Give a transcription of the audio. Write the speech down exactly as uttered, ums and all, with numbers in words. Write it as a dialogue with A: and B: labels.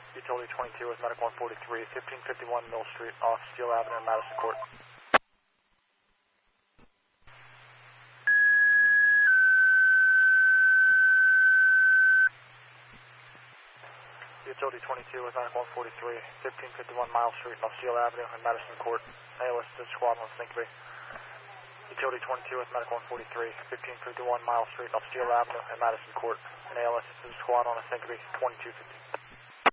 A: Utility twenty-two with Medical one forty-three, fifteen fifty-one Mill Street off Steel Avenue in Madison Court. Utility twenty-two with Medical one forty-three, fifteen fifty-one Miles Street off Steel Avenue in Madison Court. A L S to squad on Syncopy. Utility twenty-two with Medical one forty-three, fifteen fifty-one Miles Street off Steel Avenue in Madison Court. An A L S to squad on a Syncopy, twenty-two fifty.